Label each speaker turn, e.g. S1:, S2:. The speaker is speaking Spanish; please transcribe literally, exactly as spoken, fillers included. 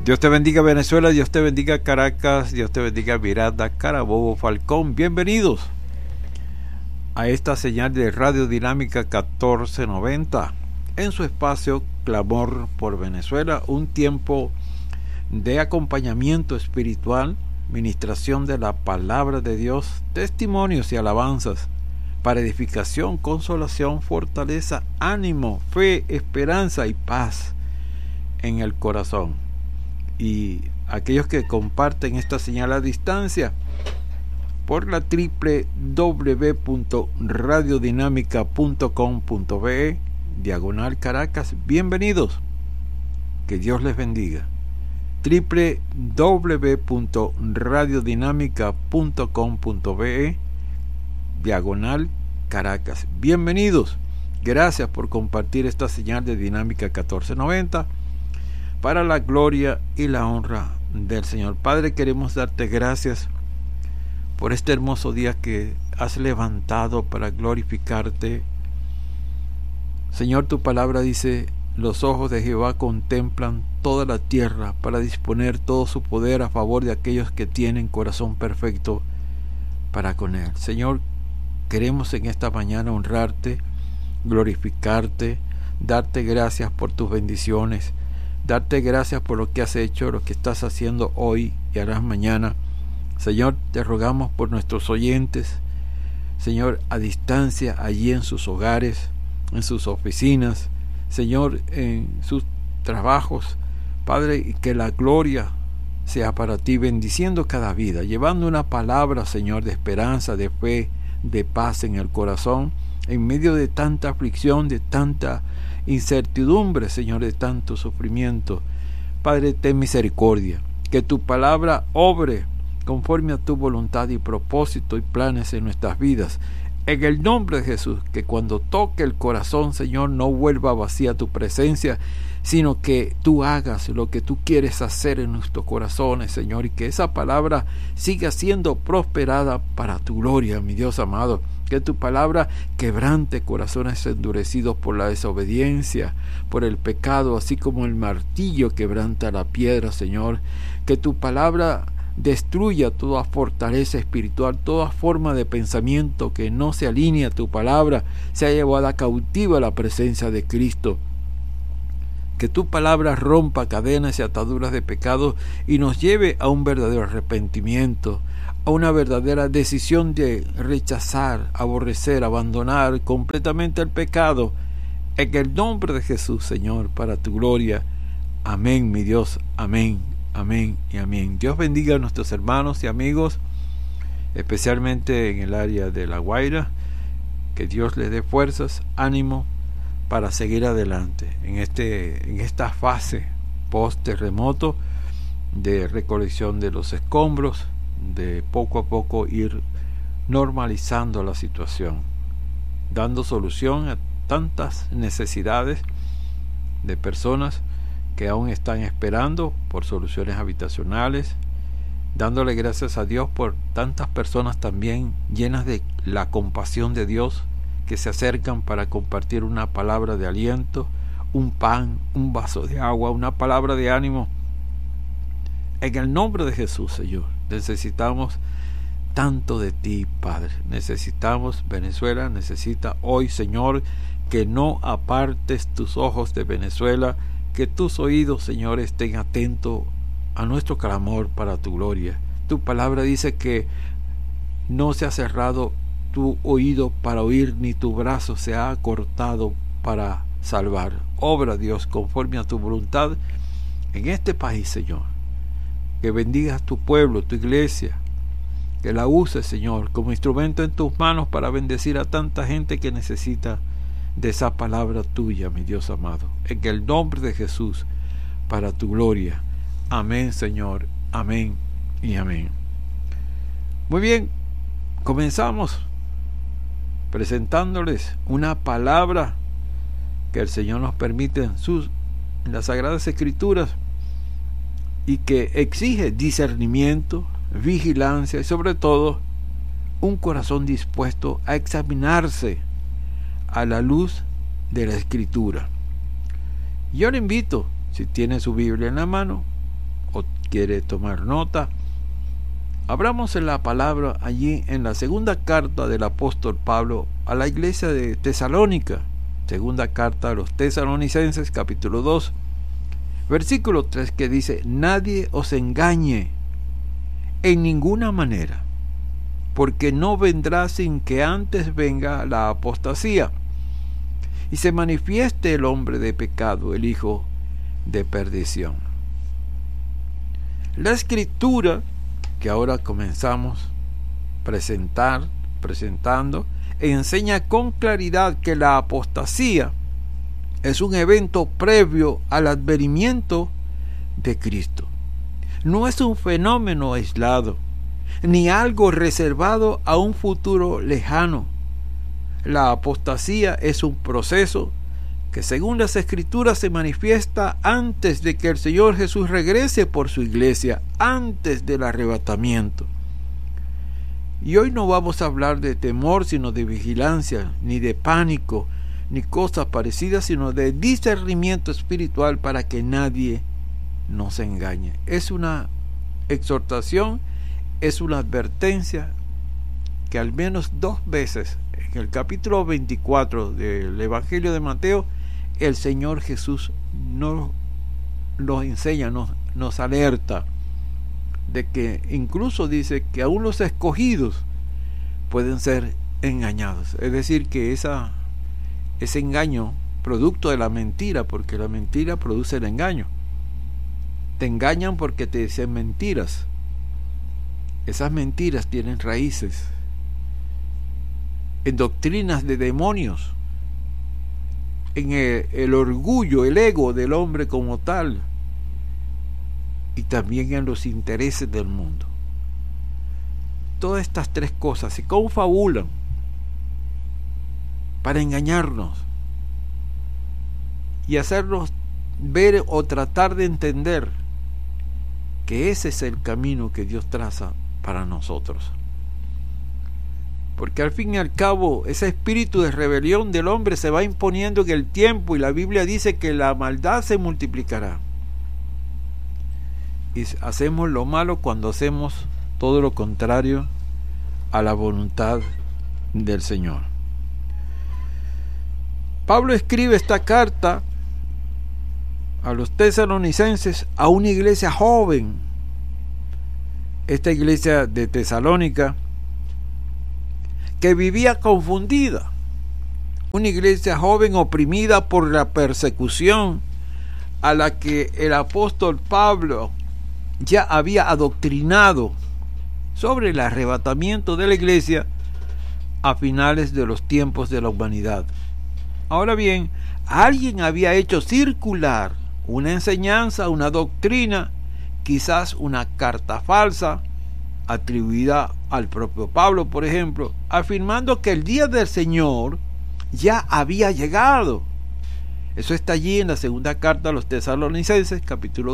S1: Dios te bendiga Venezuela, Dios te bendiga Caracas, Dios te bendiga Miranda, Carabobo, Falcón. Bienvenidos a esta señal de Radio Dinámica catorce noventa en su espacio Clamor por Venezuela, un tiempo de acompañamiento espiritual, ministración de la palabra de Dios, testimonios y alabanzas para edificación, consolación, fortaleza, ánimo, fe, esperanza y paz en el corazón. Y aquellos que comparten esta señal a distancia por la doble u doble u doble u punto radiodinámica punto com punto be diagonal Caracas, bienvenidos, que Dios les bendiga. doble u doble u doble u punto radiodinámica punto com punto be diagonal Caracas, bienvenidos. Gracias por compartir esta señal de Dinámica catorce noventa para la gloria y la honra del Señor. Padre, queremos darte gracias por este hermoso día que has levantado para glorificarte. Señor, tu palabra dice: los ojos de Jehová contemplan toda la tierra para disponer todo su poder a favor de aquellos que tienen corazón perfecto para con él. Señor, queremos en esta mañana honrarte, glorificarte, darte gracias por tus bendiciones, darte gracias por lo que has hecho, lo que estás haciendo hoy y harás mañana. Señor, te rogamos por nuestros oyentes, Señor, a distancia, allí en sus hogares, en sus oficinas, Señor, en sus trabajos, Padre, y que la gloria sea para ti, bendiciendo cada vida, llevando una palabra, Señor, de esperanza, de fe, de paz en el corazón, en medio de tanta aflicción, de tanta incertidumbre, Señor, de tanto sufrimiento. Padre, ten misericordia, que tu palabra obre conforme a tu voluntad y propósito y planes en nuestras vidas. En el nombre de Jesús, que cuando toque el corazón, Señor, no vuelva vacía tu presencia, sino que tú hagas lo que tú quieres hacer en nuestros corazones, Señor, y que esa palabra siga siendo prosperada para tu gloria, mi Dios amado. Que tu palabra quebrante corazones endurecidos por la desobediencia, por el pecado, así como el martillo quebranta la piedra, Señor. Que tu palabra destruya toda fortaleza espiritual, toda forma de pensamiento que no se alinea a tu palabra, sea llevada cautiva a la presencia de Cristo. Que tu palabra rompa cadenas y ataduras de pecado y nos lleve a un verdadero arrepentimiento, a una verdadera decisión de rechazar, aborrecer, abandonar completamente el pecado. En el nombre de Jesús, Señor, para tu gloria. Amén, mi Dios. Amén, amén y amén. Dios bendiga a nuestros hermanos y amigos, especialmente en el área de La Guaira. Que Dios les dé fuerzas, ánimo para seguir adelante en, este, en esta fase post-terremoto de recolección de los escombros, de poco a poco ir normalizando la situación, dando solución a tantas necesidades de personas que aún están esperando por soluciones habitacionales, dándole gracias a Dios por tantas personas también llenas de la compasión de Dios que se acercan para compartir una palabra de aliento, un pan, un vaso de agua, una palabra de ánimo. En el nombre de Jesús, Señor, necesitamos tanto de ti, Padre. Necesitamos, Venezuela necesita hoy, Señor, que no apartes tus ojos de Venezuela, que tus oídos, Señor, estén atentos a nuestro clamor para tu gloria. Tu palabra dice que no se ha cerrado tu oído para oír, ni tu brazo se ha cortado para salvar. Obra, Dios, conforme a tu voluntad en este país, Señor. Que bendigas tu pueblo, tu iglesia, que la uses, Señor, como instrumento en tus manos para bendecir a tanta gente que necesita de esa palabra tuya, mi Dios amado. En el nombre de Jesús, para tu gloria. Amén, Señor. Amén y amén. Muy bien, comenzamos presentándoles una palabra que el Señor nos permite en, sus, en las Sagradas Escrituras, y que exige discernimiento, vigilancia y sobre todo un corazón dispuesto a examinarse a la luz de la Escritura. Yo le invito, si tiene su Biblia en la mano, o quiere tomar nota, abramos en la palabra allí en la segunda carta del apóstol Pablo a la iglesia de Tesalónica, segunda carta a los tesalonicenses, capítulo dos, versículo tres, que dice: nadie os engañe en ninguna manera, porque no vendrá sin que antes venga la apostasía y se manifieste el hombre de pecado, el hijo de perdición. La escritura que ahora comenzamos a presentar, presentando, enseña con claridad que la apostasía es un evento previo al advenimiento de Cristo. No es un fenómeno aislado, ni algo reservado a un futuro lejano. La apostasía es un proceso que, según las Escrituras, se manifiesta antes de que el Señor Jesús regrese por su iglesia, antes del arrebatamiento. Y hoy no vamos a hablar de temor, sino de vigilancia, ni de pánico, ni cosas parecidas, sino de discernimiento espiritual para que nadie nos engañe. Es una exhortación, es una advertencia que al menos dos veces en el capítulo veinticuatro del Evangelio de Mateo el Señor Jesús nos, nos enseña, nos, nos alerta de que incluso dice que aún los escogidos pueden ser engañados. Es decir, que esa, ese engaño, producto de la mentira, porque la mentira produce el engaño. Te engañan porque te dicen mentiras. Esas mentiras tienen raíces en doctrinas de demonios, en el, el orgullo, el ego del hombre como tal, y también en los intereses del mundo. Todas estas tres cosas se confabulan para engañarnos y hacernos ver o tratar de entender que ese es el camino que Dios traza para nosotros. Porque al fin y al cabo ese espíritu de rebelión del hombre se va imponiendo en el tiempo, y la Biblia dice que la maldad se multiplicará. Y hacemos lo malo cuando hacemos todo lo contrario a la voluntad del Señor. Pablo escribe esta carta a los tesalonicenses, a una iglesia joven. Esta iglesia de Tesalónica, que vivía confundida, una iglesia joven oprimida por la persecución, a la que el apóstol Pablo ya había adoctrinado sobre el arrebatamiento de la iglesia a finales de los tiempos de la humanidad. Ahora bien, alguien había hecho circular una enseñanza, una doctrina, quizás una carta falsa, atribuida al propio Pablo, por ejemplo, afirmando que el día del Señor ya había llegado. Eso está allí en la segunda carta a los tesalonicenses, capítulo